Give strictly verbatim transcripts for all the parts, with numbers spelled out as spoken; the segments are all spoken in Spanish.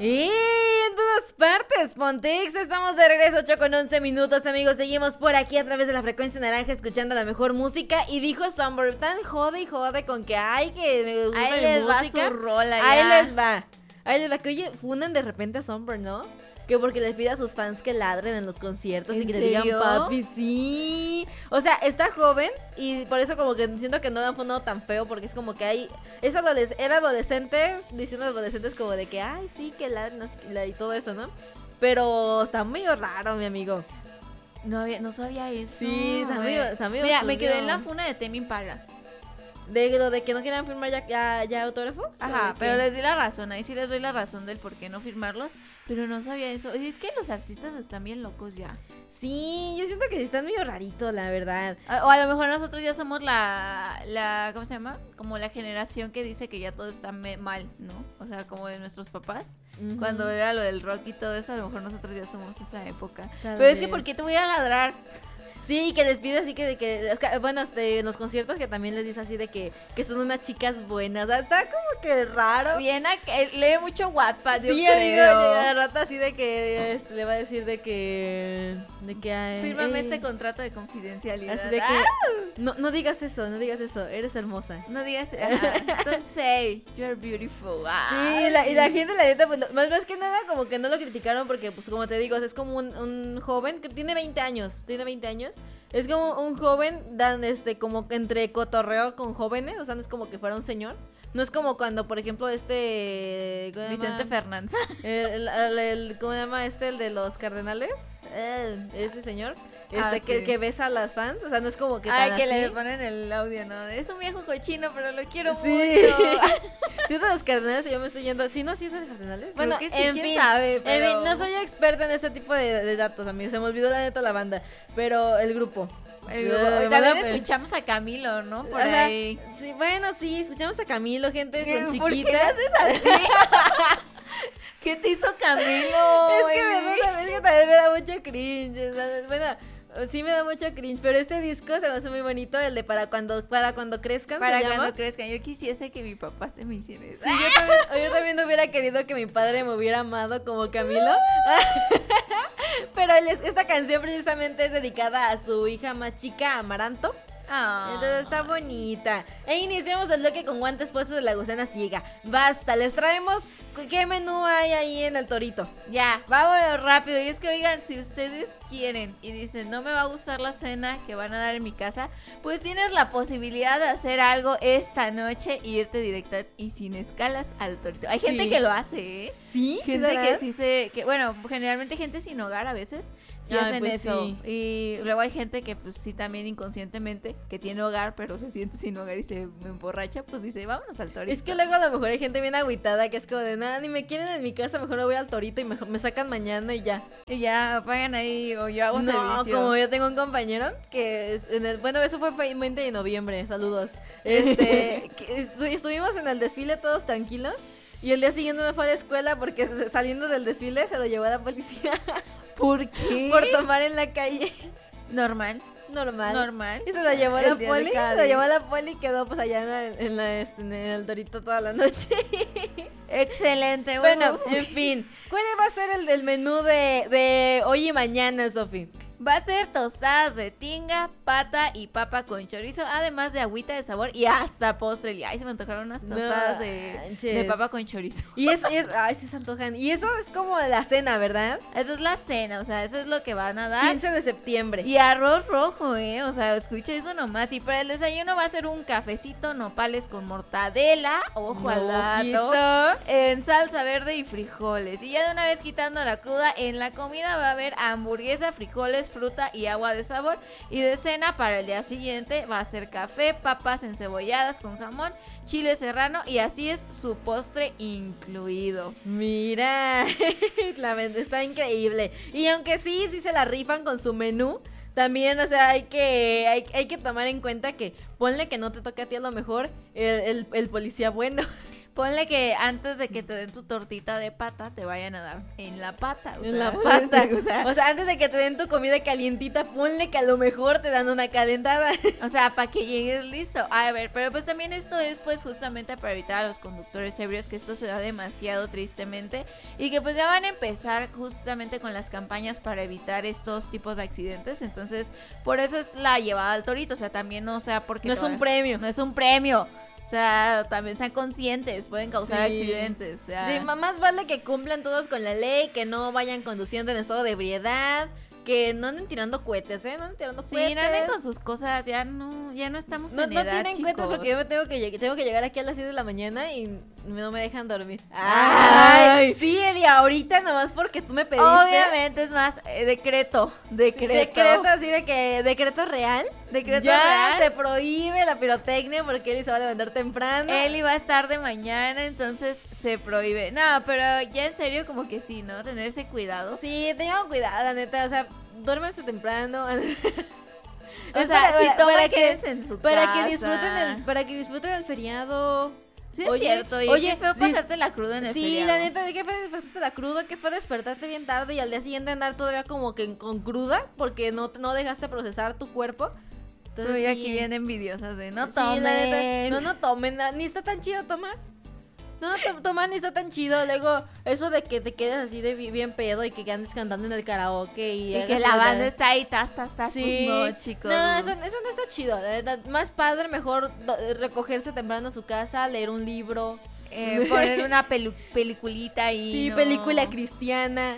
Y en todas partes, Pontix, estamos de regreso, ocho con once minutos, amigos. Seguimos por aquí a través de la frecuencia naranja escuchando la mejor música. Y dijo Sunburn, tan jode y jode con que ay, que me gusta ahí mi les música. va su rola ya. Ahí les va. Ahí les va. Que oye, funden de repente a Sunburn, ¿no? Que porque les pide a sus fans que ladren en los conciertos y que le digan papi, sí. O sea, está joven y por eso como que siento que no le han fundado tan feo, porque es como que hay... Es adoles era adolescente, diciendo adolescentes como de que, ay, sí, que ladren y todo eso, ¿no? Pero está muy raro, mi amigo. No había, no sabía eso. Sí, está muy, está muy Mira, me turbio. quedé en la funa de Tame Impala. ¿De lo de que no querían firmar ya, ya, ya autógrafos? Ajá, pero les di la razón, ahí sí les doy la razón del por qué no firmarlos, pero no sabía eso. Y es que los artistas están bien locos ya. Sí, yo siento que sí están medio raritos, la verdad. O a lo mejor nosotros ya somos la, la, ¿cómo se llama? Como la generación que dice que ya todo está me- mal, ¿no? O sea, como de nuestros papás. Uh-huh. Cuando era lo del rock y todo eso, a lo mejor nosotros ya somos esa época. Tal pero vez. Es que, ¿por qué te voy a ladrar? Sí, y que les pide así que, de que bueno, este, en los conciertos que también les dice así de que, que son unas chicas buenas, o sea, está como que raro. Bien, a que lee mucho Wattpad, yo sí, creo. amigo, de rata así de que este, le va a decir de que, de que ay, fírmame eh, este contrato de confidencialidad. Así de que, ¡ah! no, no digas eso, no digas eso, eres hermosa. No digas, uh, don't say, you're beautiful. Sí, la, y la gente, la neta, pues, más, más que nada como que no lo criticaron porque, pues, como te digo, es como un, un joven que tiene veinte años, tiene veinte años. Es como un joven, dan este, como entre cotorreo con jóvenes, o sea, no es como que fuera un señor. No es como cuando, por ejemplo, este... Vicente Fernández. El, el, el, ¿Cómo se llama este, el de los cardenales? Eh, ese señor. Este, ah, que, sí. que besa a las fans, o sea, no es como que Ay, tan que así. le ponen el audio, ¿no? Es un viejo cochino, pero lo quiero sí. mucho. Sí, es de los cardenales, yo me estoy yendo. Sí, no, sí es de los cardenales. Bueno, que sí, en quién fin, sabe, pero... en fin, no soy experta en este tipo de, de datos, amigos. Se me olvidó la neta la banda, pero el grupo. El grupo. Hoy también escuchamos a Camilo, ¿no? Por Ajá, ahí. Sí, bueno, sí, escuchamos a Camilo, gente con ¿Por chiquita. qué haces así? ¿Qué te hizo Camilo? Es que me, da, es que también me da mucho cringe, ¿sabes? Bueno, sí me da mucho cringe, pero este disco se me hace muy bonito, el de para cuando para cuando crezcan. Para ¿se cuando llama? crezcan. Yo quisiese que mi papá se me hiciera eso. Sí, yo también, yo también hubiera querido que mi padre me hubiera amado como Camilo. Pero él es, esta canción precisamente es dedicada a su hija más chica, Amaranto. Oh. Entonces está bonita. E iniciamos el bloque con guantes puestos de la gusana ciega. Basta, les traemos. ¿Qué menú hay ahí en el Torito? Ya, vámonos rápido. Y es que, oigan, si ustedes quieren y dicen, no me va a gustar la cena que van a dar en mi casa, pues tienes la posibilidad de hacer algo esta noche y irte directa y sin escalas al Torito. Hay gente sí. que lo hace, ¿eh? Sí, gente ¿sí que sí se... que bueno, generalmente gente sin hogar a veces sí Ay, hacen pues eso. sí. Y luego hay gente que pues sí también inconscientemente, que tiene hogar pero se siente sin hogar y se emborracha, pues dice, vámonos al Torito. Es que luego a lo mejor hay gente bien agüitada que es como de nada, ni me quieren en mi casa, mejor me voy al Torito y me, me sacan mañana y ya. Y ya pagan ahí o yo hago no, servicio. como yo tengo un compañero que es en el, bueno, eso fue veinte de noviembre, saludos. Este, que estu- estuvimos en el desfile todos tranquilos y el día siguiente me fue a la escuela porque saliendo del desfile se lo llevó a la policía. ¿Por qué? Por tomar en la calle. Normal. Normal. Normal. Y se lo llevó a El la día de poli, cada se lo día. llevó a la poli y quedó pues allá en, la- en, la, este, en el Torito toda la noche. Excelente. Bueno, en fin. ¿Cuál va a ser el del menú de, de hoy y mañana, Sofi? Va a ser tostadas de tinga, pata y papa con chorizo, además de agüita de sabor y hasta postre. Y ay, se me antojaron unas tostadas No de, manches. de papa con chorizo. Y es, y es, ay, sí se antojan. Y eso es como la cena, ¿verdad? Eso es la cena, o sea, eso es lo que van a dar. quince de septiembre. Y arroz rojo, ¿eh? O sea, escucha eso nomás. Y para el desayuno va a ser un cafecito, nopales con mortadela, ojo al dato, Ojito. en salsa verde y frijoles. Y ya de una vez quitando la cruda, en la comida va a haber hamburguesa, frijoles, fruta y agua de sabor. Y de cena para el día siguiente va a ser café, papas encebolladas con jamón, chile serrano y así es su postre incluido. Mira, la ven- está increíble. Y aunque sí, sí se la rifan con su menú, también, o sea, hay que, hay, hay que tomar en cuenta que ponle que no te toque a ti a lo mejor el, el, el policía bueno. Ponle que antes de que te den tu tortita de pata, te vayan a dar en la pata. O en sea, la pata. o, sea, o sea, antes de que te den tu comida calientita, ponle que a lo mejor te dan una calentada. O sea, para que llegues listo. A ver, pero pues también esto es pues justamente para evitar a los conductores ebrios, que esto se da demasiado tristemente. Y que pues ya van a empezar justamente con las campañas para evitar estos tipos de accidentes. Entonces, por eso es la llevada al torito. O sea, también no sea porque... No es un premio. No es un premio. O sea, también sean conscientes, pueden causar sí. accidentes. O sea. Sí, más vale que cumplan todos con la ley, que no vayan conduciendo en estado de ebriedad, que no anden tirando cohetes, ¿eh? No anden tirando cohetes. Sí, no anden con sus cosas, ya no, ya no estamos no, en no edad, tienen chicos. cohetes porque yo me tengo que, tengo que llegar aquí a las seis de la mañana y no me dejan dormir. ¡Ay! Ay sí, Eli, ahorita nomás porque tú me pediste. Obviamente, es más, eh, decreto, decreto. Decreto así de que, decreto real. Decreto ya real. se prohíbe la pirotecnia porque Eli se va a levantar temprano. Eli va a estar de mañana, entonces se prohíbe. No, pero ya en serio como que sí, ¿no? Tener ese cuidado. Sí, tengan cuidado, la neta, o sea, duérmense temprano. O es sea, para, si para, toman, para que, quédense en su para casa. Que disfruten el, para que disfruten el feriado. Sí, es oye, cierto. Oye, oye, qué feo pasarte la cruda en el sí, feriado. Sí, la neta, de qué fue pasarte la cruda, que fue despertarte bien tarde y al día siguiente andar todavía como que con cruda porque no, no dejaste procesar tu cuerpo. Entonces, Estoy sí. aquí bien envidiosas de no sí, tomen. La neta, no, no tomen, ni está tan chido tomar. No, to tomar ni está tan chido. Luego, eso de que te quedes así de bien pedo y que andes cantando en el karaoke. Y, y que la banda está ahí, tas, tas, tas. Sí. Pues no, chicos. No, eso, eso no está chido. La verdad, más padre, mejor recogerse temprano a su casa, leer un libro. Eh, poner una pelu peliculita ahí. Sí, no. película cristiana.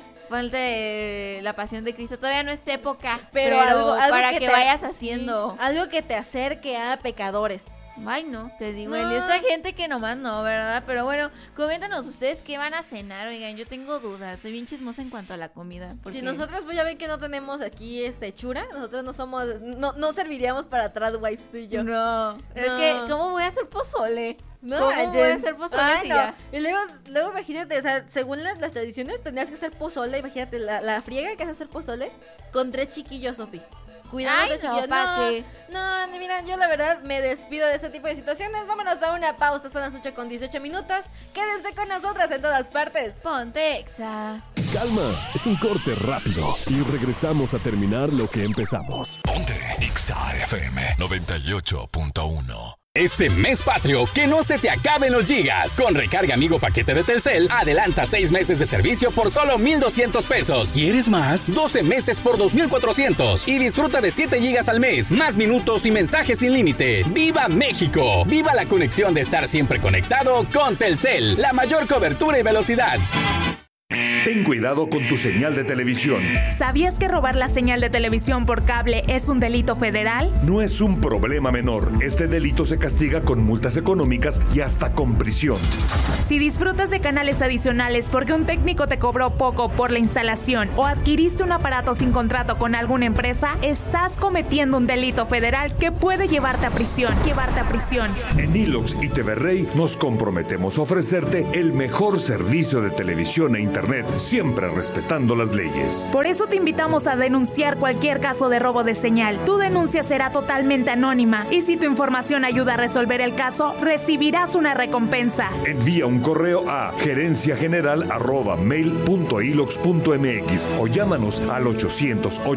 Ponte La Pasión de Cristo. Todavía no es época, pero, pero algo, algo para que, que te, vayas haciendo. Sí, algo que te acerque a pecadores. Ay, no, te digo, no. Eli, esta gente que nomás no, ¿verdad? Pero bueno, coméntanos ustedes qué van a cenar. Oigan, yo tengo dudas, soy bien chismosa en cuanto a la comida. Porque... Si nosotros pues ya ven que no tenemos aquí este chura, nosotros no somos, no, no serviríamos para tradwives tú y yo. No, no, es que, ¿cómo voy a hacer pozole? No, ¿Cómo Jen? voy a hacer pozole Ay, si no. ya? Y luego, luego imagínate, o sea, según las, las tradiciones tendrías que hacer pozole, imagínate, la, la friega que es hacer pozole con tres chiquillos, Sofi. Cuidado, Ay, de chiquillos. no, No, qué? no, mira, yo la verdad me despido de ese tipo de situaciones. Vámonos a una pausa, son las ocho con dieciocho minutos. Quédense con nosotras en todas partes. Ponte Exa. Calma, es un corte rápido y regresamos a terminar lo que empezamos. Ponte Exa F M noventa y ocho punto uno. Este mes patrio, que no se te acaben los gigas. Con recarga amigo paquete de Telcel, adelanta seis meses de servicio por solo mil doscientos pesos. ¿Quieres más? doce meses por dos mil cuatrocientos. Y disfruta de siete gigas al mes, más minutos y mensajes sin límite. ¡Viva México! ¡Viva la conexión de estar siempre conectado con Telcel! La mayor cobertura y velocidad. Ten cuidado con tu señal de televisión. ¿Sabías que robar la señal de televisión por cable es un delito federal? No es un problema menor. Este delito se castiga con multas económicas y hasta con prisión. Si disfrutas de canales adicionales porque un técnico te cobró poco por la instalación o adquiriste un aparato sin contrato con alguna empresa, estás cometiendo un delito federal que puede llevarte a prisión. Llevarte a prisión. En Ilox y T V Rey nos comprometemos a ofrecerte el mejor servicio de televisión e internet, siempre respetando las leyes. Por eso te invitamos a denunciar cualquier caso de robo de señal. Tu denuncia será totalmente anónima y si tu información ayuda a resolver el caso, recibirás una recompensa. Envía un correo a gerencia general arroba mail punto ilox punto mx o llámanos al ochocientos